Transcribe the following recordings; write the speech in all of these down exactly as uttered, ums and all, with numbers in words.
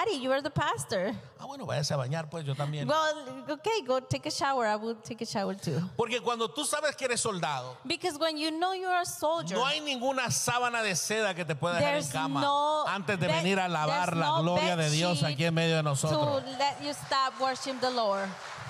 Daddy, you are the pastor. Ah, bueno, váyase a bañar, pues yo también. Well, okay, go take a shower. I will take a shower too. Porque cuando tú sabes que eres soldado, Because when you know you're a soldier, no hay ninguna sábana de seda que te pueda dejar en there's cama no antes de bed- venir a alabar there's la no gloria de bed Dios sheet aquí en medio de nosotros. to let you stop worshiping the Lord.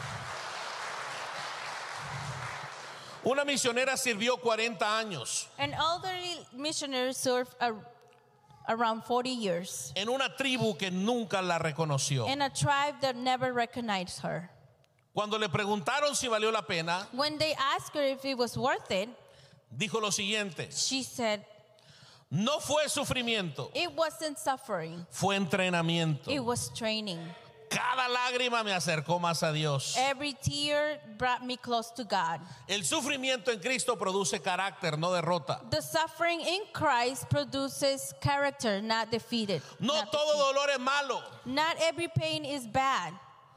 Una misionera sirvió cuarenta años An elderly missionary served a, around forty years en una tribu que nunca la reconoció. in a tribe that never recognized her. Cuando le preguntaron si valió la pena, When they asked her if it was worth it, dijo lo siguiente: she said, no fue sufrimiento, it wasn't suffering, fue entrenamiento. it was training. Cada lágrima me acercó más a Dios. Every tear brought me close to God. El sufrimiento en Cristo produce carácter, no derrota. The suffering in Christ produces character, not defeated. No Not todo defeat. dolor es malo. Not every pain is bad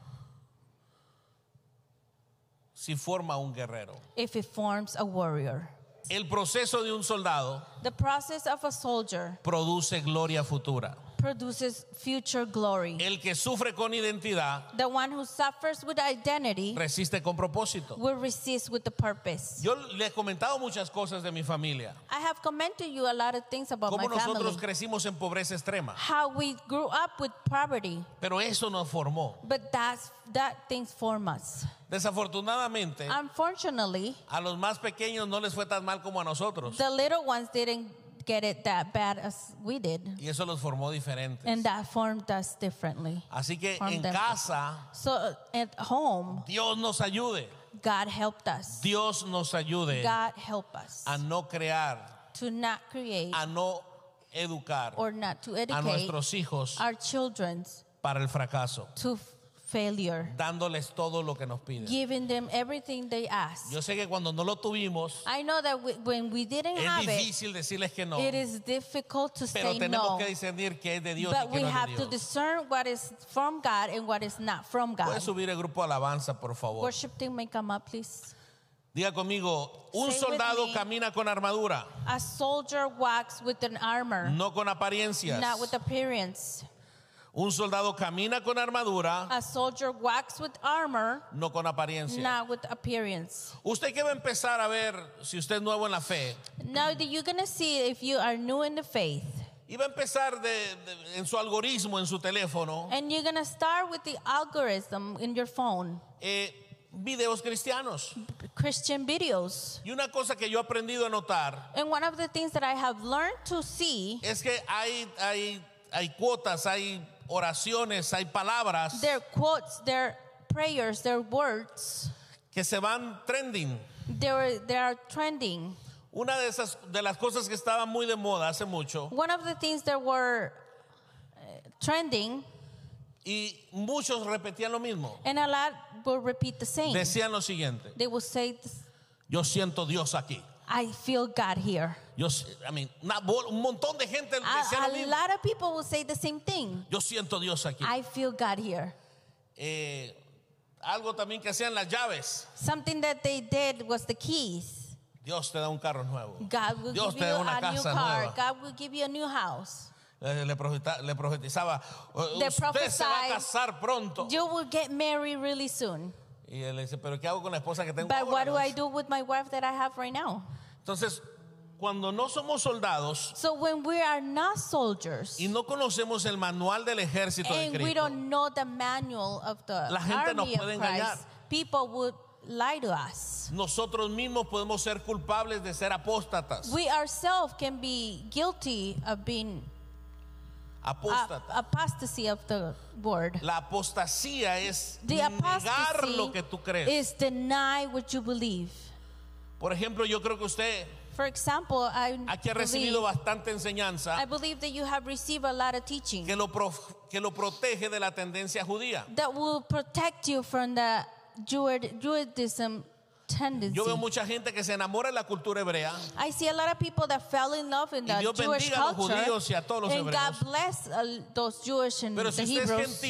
Si forma un guerrero. if it forms a warrior. El proceso de un soldado The process of a soldier produce gloria futura. produces future glory. El que sufre con identidad The one who suffers with identity resiste con propósito. will resist with the purpose. Yo le he comentado muchas cosas de mi familia. I have commented you a lot of things about Cómo my nosotros family. crecimos en pobreza extrema. How we grew up with poverty, Pero eso nos formó. but that's that things form us. Desafortunadamente, Unfortunately, a los más pequeños no les fue tan mal como a nosotros. the little ones didn't get it that bad as we did, Y eso los formó diferentes. and that formed us differently. Así que Formed en them. casa, So at home, Dios nos ayude. God helped us. Dios nos ayude God helped us a no crear, to not create a no educar or not to a educate nuestros hijos our children para el fracaso, to f- failure, dándoles todo lo que nos piden. giving them everything they ask. Yo sé que cuando no lo tuvimos, I know that we, when we didn't es have it, difícil decirles que no, it is difficult to pero say tenemos no. que discernir qué es de Dios y But qué we no es have de to Dios. discern what is from God and what is not from God. Puedes subir el grupo alabanza, por favor. Worship team, may come up, please. Diga conmigo, un Say with soldado me. camina con armadura, A soldier walks with an armor, no con apariencias. not with appearance. Un soldado camina con armadura, A soldier walks with armor, no con apariencia. not with appearance. Usted que va a empezar a ver si usted es nuevo en la fe, Now that you're gonna see if you are new in the faith, y va a empezar de, de- en su algoritmo, en su teléfono, and you're gonna start with the algorithm in your phone, eh, videos cristianos. Christian videos. Y una cosa que yo he aprendido a notar And one of the things that I have learned to see, es que hay, hay, hay cuotas, hay oraciones, hay palabras their quotes, their prayers, their words, que se van trending. they're, they are trending. Una de esas de las cosas que estaban muy de moda hace mucho, One of the things that were uh, trending, y muchos repetían lo mismo, and a lot will repeat the same. decían lo siguiente: They will say, this, yo siento Dios aquí. I feel God here. Yo, I mean, una bol- un montón de gente decía A, lo a mismo. lot of people will say the same thing. Yo siento Dios aquí. I feel God here. Eh, algo también que hacían las llaves. Something that they did was the keys. Dios te da un carro nuevo. God will Dios give te you da una a new casa car. nueva. God will give you a new house. Eh, Le, profeta- le profetizaba, They usted se va a prophesied, casar pronto. You will get married really soon. Y él le dice, pero ¿qué hago con la esposa que tengo But ahora? what do I do with my wife that I have right now? Entonces, cuando no somos soldados So when we are not soldiers y no conocemos el manual del ejército de and we Cristo, don't know the manual of the La gente nos army of puede Christ, engañar. people would lie to us. nosotros mismos podemos ser culpables de ser apóstatas. We ourselves can be guilty of being Apóstata. a- apostasy of the word. La apostasía es The negar apostasy lo que tú crees. is deny what you believe. Por ejemplo, yo creo que usted For example, I aquí ha believe, recibido bastante enseñanza I believe that you have received a lot of teaching que lo, pro- que lo protege de la tendencia judía. that will protect you from the Judaism Judaism tendency. Yo veo mucha gente que se enamora de la cultura hebrea. I see a lot of people that fell in love in Y the Dios Jewish bendiga a los culture, judíos y a todos los and hebreos. God bless uh, those Jewish and Pero the si usted es Hebrews. gentil,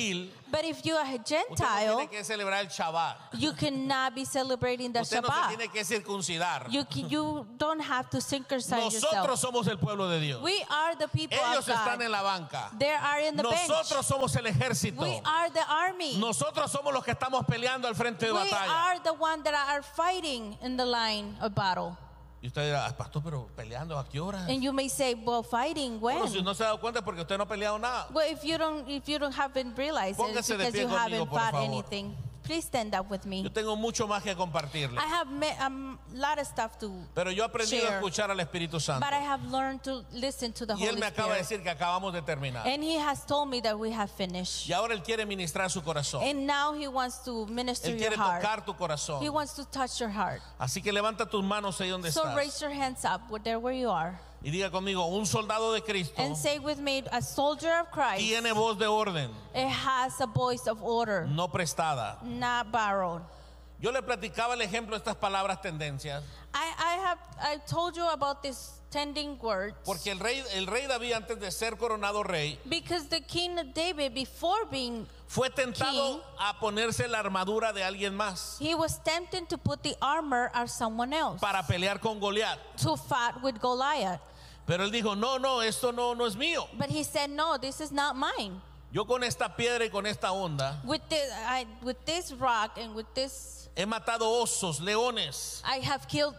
But if you are a Usted no Gentile, tiene que celebrar el Shabbat. you cannot be celebrating the Usted no se Shabbat. tiene que circuncidar. You, can, you don't have to circumcise yourself. Nosotros somos el pueblo de Dios. We are the people Ellos of están God. en la banca. They are in the Nosotros somos el bench. ejército. We are the army. Nosotros somos los que estamos peleando al frente de We batalla. are the ones that are fighting in the line of battle. Y usted dirá, "Ay, pastor, pero peleando a qué hora?" And you may say, well, fighting when? Bueno, si no se ha dado cuenta es porque usted no ha peleado nada. Well, if you don't, if you don't haven't realized it, it's Póngase de because pie you conmigo, haven't por fought favor. anything. Please stand up with me. Yo tengo mucho más que compartirle. I have a um, lot of stuff to, Pero yo he aprendido a share. escuchar al Espíritu Santo. but I have learned to listen to the Y él Holy me acaba de Spirit. decir que acabamos de terminar. And He has told me that we have finished. Y ahora él quiere ministrar su corazón. And now He wants to minister Él your quiere heart. tocar tu corazón. He wants to touch your heart. Así que levanta tus manos ahí donde So estás. raise your hands up there where you are. Y diga conmigo, un soldado de Cristo And say with me, a soldier of Christ, tiene voz de orden, it has a voice of order, no prestada. not borrowed. Yo le platicaba el ejemplo de estas palabras tendencias, I, I have I told you about these tending words porque el rey, el rey David, antes de ser coronado rey, because the king David, before being, fue tentado King. a ponerse la armadura de alguien más he was tempted to put the armor of someone else para pelear con Goliat. to fight with Goliath. Pero él dijo, no, no, esto no, no es mío. But he said, no, this is not mine. Yo con esta piedra y con esta onda With this, I, with this rock and with this, he matado osos, leones, I have killed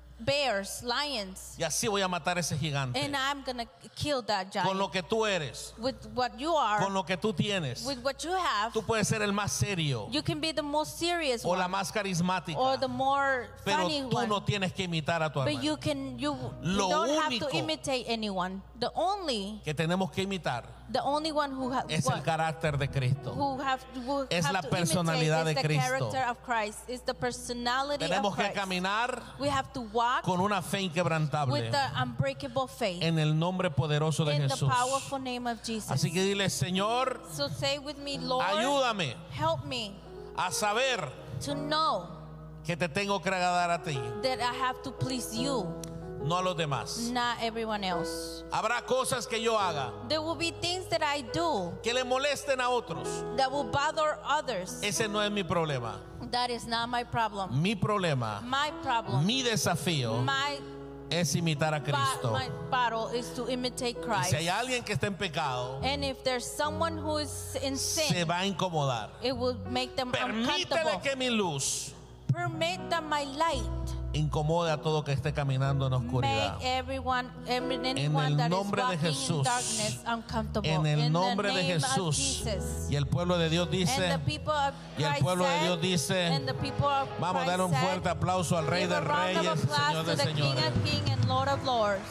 bears, lions, y así voy a matar a ese gigante. and I'm gonna kill that giant. Con lo que tú eres, With what you are, con lo que tú tienes, with what you have, tú puedes ser el más serio you can be the most serious o la one más carismática, or the more pero funny tú one. no tienes que imitar a tu But hermano. you can you, you Lo don't have único to imitate anyone. The only Que tenemos que imitar the only one who has es el carácter de Cristo. who have, who Es have la to personalidad imitate de is the Cristo. character of Christ. Is the personality Tenemos of que Christ. caminar We have to walk con una fe inquebrantable with the unbreakable faith en el nombre poderoso de in the Jesús. powerful name of Jesus. Así que dile, Señor, So say with me, Lord, ayúdame help me a saber to know que te tengo que agradar a ti, that I have to please you, no a los demás. not everyone else. Habrá cosas que yo haga There will be things that I do que le molesten a otros. that will bother others. Ese no es mi problema. That is not my problem. Mi problema, My problem, mi desafío my, es imitar a ba- Cristo. my battle is to imitate Y Christ. si hay alguien que está en pecado, And if there's someone who is in se sin, va a incomodar. it will make them Permítele uncomfortable. que mi luz Permit that my light incomode a todo que esté caminando en oscuridad. make everyone, every, el anyone that is nombre de walking in Jesús. darkness uncomfortable. En el in nombre the de name of Jesús. Jesus. Y el pueblo de Dios dice, And the people of y el Christ pueblo de said, Dios dice, and the people of vamos a Christ dar un said, fuerte aplauso al Rey give de a round of Reyes, applause Señor to de the King Señores. of Kings and Lord of Lords.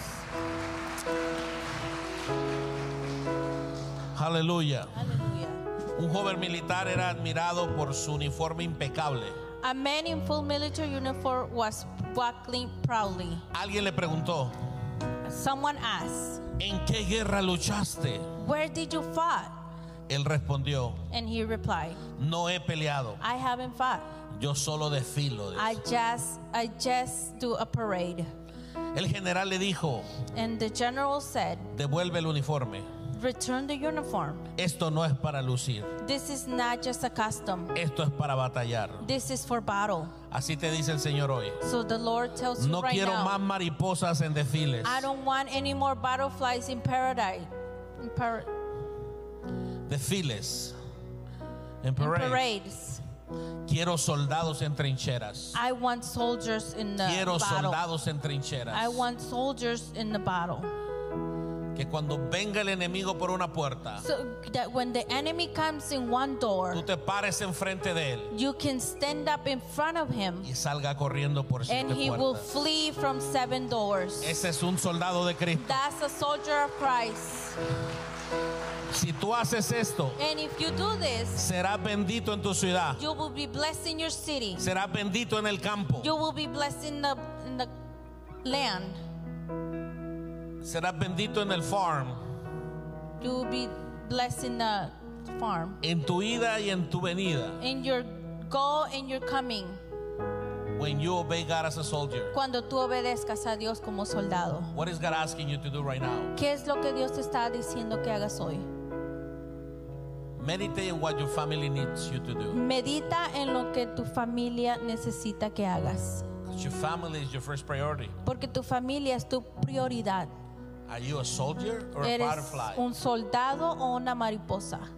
Aleluya. Hallelujah. Un joven militar era admirado por su uniforme impecable. A man in full military uniform was walking proudly. Alguien le preguntó, Someone asked, ¿en qué guerra luchaste? where did you fight? Él respondió, And he replied, no he peleado, I haven't fought. yo solo desfilo. I just, I just do a parade. El general le dijo, And the general said, devuelve el uniforme. return the uniform. Esto no es para lucir, This is not just a custom. esto es para batallar. This is for battle. Así te dice el Señor hoy. So the Lord tells you No right quiero now, más mariposas en desfiles. I don't want any more butterflies in paradise. In, par- Desfiles. En in parades. parades. Quiero soldados en trincheras. I want soldiers in the Quiero battle. soldados en trincheras. I want soldiers in the battle. Que cuando venga el enemigo por una puerta, So that when the enemy comes in one door, tú te pares enfrente de él you can stand up in front of him y salga corriendo por and siete he will puertas. flee from seven doors. Ese es un soldado de Cristo. That's a soldier of Christ. Si tú haces esto, And if you do this, serás bendito en tu ciudad. you will be blessed in your city. Serás bendito en el campo. You will be blessed in the in the land. Serás bendito en el farm. You will be blessed in the farm. En tu ida y en tu venida. In your go and your coming. When you obey God as a soldier. Cuando tú obedezcas a Dios como soldado. What is God asking you to do right now? ¿Qué es lo que Dios te está diciendo que hagas hoy? Meditate on what your family needs you to do. Medita en lo que tu familia necesita que hagas. Because your family is your first priority. Porque tu familia es tu prioridad. Are you a soldier or a ¿Eres butterfly? un soldado o una mariposa?